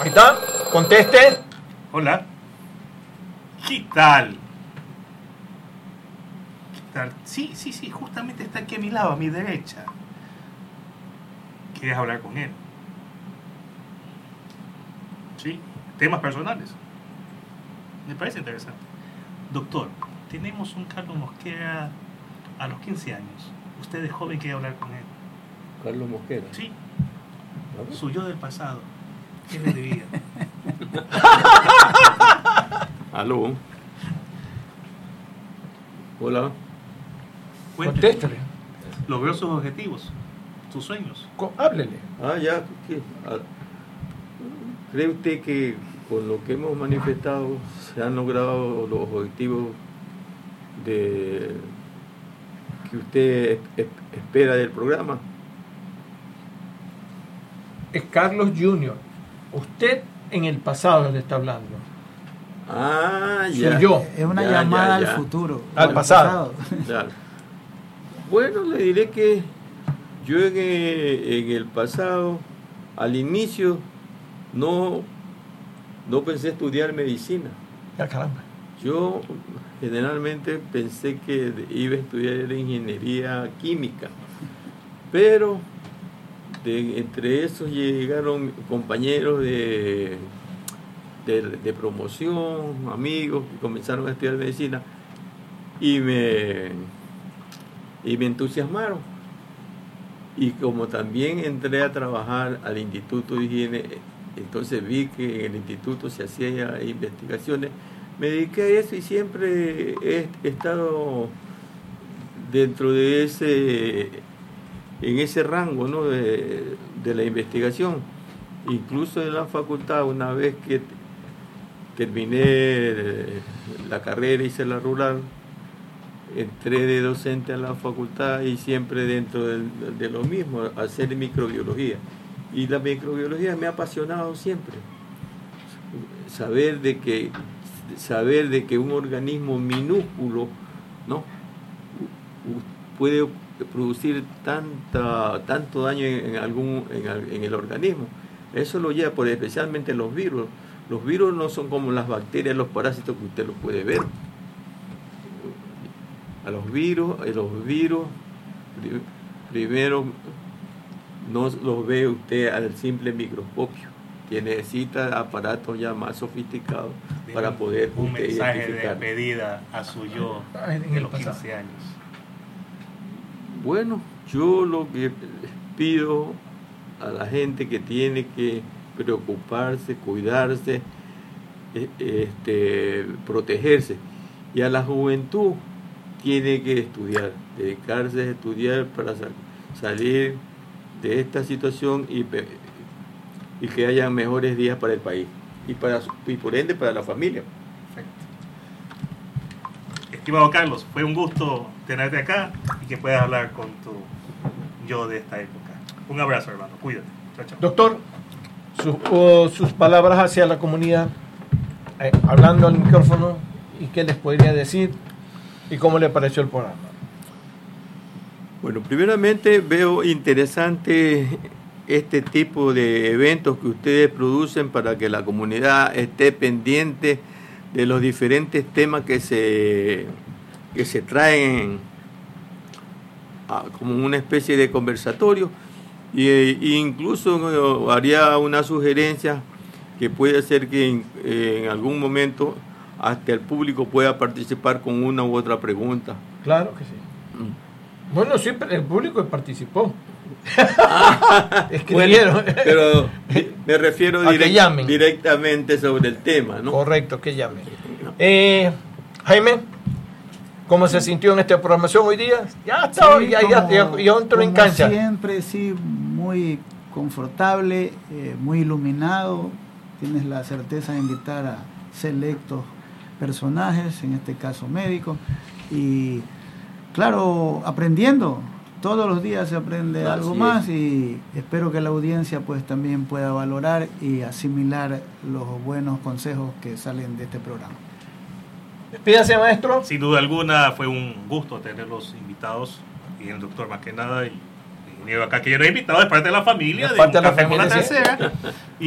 Ahí está, conteste. Hola. ¿Qué tal? ¿Qué tal? Sí, justamente está aquí a mi lado, a mi derecha. ¿Quieres hablar con él? Sí, temas personales. Me parece interesante. Doctor, tenemos un Carlos Mosquera a los 15 años. Usted es joven, quiere hablar con él. Carlos Mosquera. Sí. Su yo del pasado. ¿Qué le diría? Aló. Hola. Contéstale. ¿Logró sus objetivos? ¿Sus sueños? Háblele. Ya. ¿Qué? ¿Cree usted que con lo que hemos manifestado se han logrado los objetivos que usted espera del programa? Es Carlos Junior. Usted en el pasado le está hablando. Ya. Soy yo. Es una llamada al futuro. Al pasado. Claro. Bueno, le diré que yo en el pasado, al inicio, no pensé estudiar medicina. Caramba. Yo generalmente pensé que iba a estudiar ingeniería química, pero entre esos llegaron compañeros de promoción, amigos, que comenzaron a estudiar medicina y me entusiasmaron. Y como también entré a trabajar al Instituto de Higiene, entonces vi que en el instituto se hacían investigaciones, me dediqué a eso y siempre he estado dentro de en ese rango, ¿no? de la investigación. Incluso en la facultad, una vez que terminé la carrera, hice la rural, entré de docente a la facultad y siempre dentro de lo mismo, hacer microbiología. Y la microbiología me ha apasionado siempre. Saber de que un organismo minúsculo, ¿no? puede producir tanto daño en el organismo. Eso lo lleva por especialmente los virus. Los virus no son como las bacterias, los parásitos que usted los puede ver. A los virus primero no los ve usted al simple microscopio, que necesita aparatos ya más sofisticados para poder un mensaje identificar. de despedida a su yo de los 15 años. Bueno, yo lo que pido a la gente que tiene que preocuparse, cuidarse, protegerse, y a la juventud tiene que estudiar, dedicarse a estudiar para salir de esta situación y que haya mejores días para el país y por ende para la familia. Perfecto. Estimado Carlos, fue un gusto tenerte acá y que puedas hablar con tu yo de esta época. Un abrazo, hermano, cuídate. Chao, chao. Doctor, sus palabras hacia la comunidad, hablando al micrófono, y qué les podría decir y cómo le pareció el programa. Bueno, primeramente veo interesante este tipo de eventos que ustedes producen para que la comunidad esté pendiente de los diferentes temas que se traen como una especie de conversatorio, e incluso haría una sugerencia que puede ser que en algún momento hasta el público pueda participar con una u otra pregunta. Claro que sí. Bueno, siempre el público participó. Escribieron. Bueno, pero me refiero directamente sobre el tema, ¿no? Correcto, que llamen. Jaime, ¿cómo se sintió en esta programación hoy día? Ya está, sí, ya entró en cancha. Siempre, sí, muy confortable, muy iluminado. Tienes la certeza de invitar a selectos personajes, en este caso médicos, y claro, aprendiendo. Todos los días se aprende algo más, y espero que la audiencia pues también pueda valorar y asimilar los buenos consejos que salen de este programa. Despídase, maestro. Sin duda alguna fue un gusto tenerlos invitados, y el doctor más que nada, y el ingeniero acá que yo no he invitado, es parte de la familia, de Un Café con la Tercera.